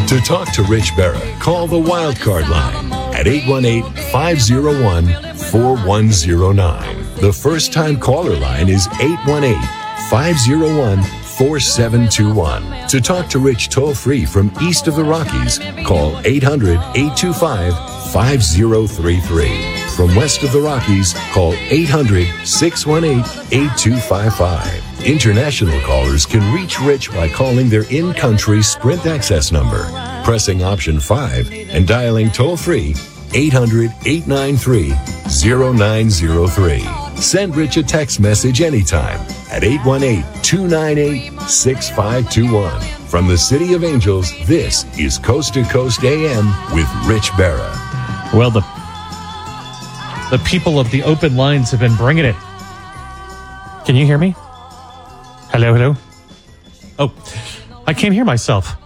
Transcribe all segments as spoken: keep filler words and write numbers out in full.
To talk to Rich Berra, call the Wildcard line at eight one eight, five oh one, four one oh nine. The first-time caller line is eight one eight, five oh one, four seven two one. To talk to Rich toll-free from east of the Rockies, call eight hundred, eight two five, five oh three three. From west of the Rockies, call eight hundred, six one eight, eight two five five. International callers can reach Rich by calling their in-country Sprint access number, pressing option five, and dialing toll-free eight hundred, eight nine three, oh nine oh three. Send Rich a text message anytime at eight one eight, two nine eight, six five two one. From the City of Angels, this is Coast to Coast A M with Rich Berra. Well, the the people of the open lines have been bringing it. Can you hear me? Hello, hello? Oh, I can't hear myself.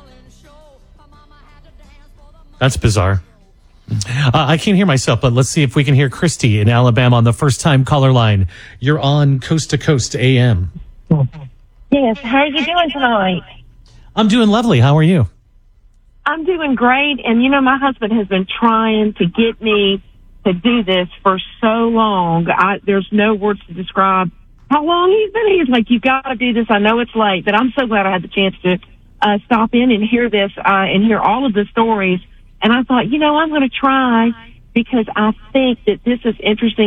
That's bizarre. Uh, I can't hear myself, but let's see if we can hear Christy in Alabama on the first-time caller line. You're on Coast to Coast A M. Yes, how are you doing tonight? I'm doing lovely. How are you? I'm doing great, and you know, my husband has been trying to get me to do this for so long. I, there's no words to describe how long he's been. He's like, you've got to do this. I know it's late, but I'm so glad I had the chance to uh, stop in and hear this uh, and hear all of the stories. And I thought, you know, I'm going to try because I think that this is interesting.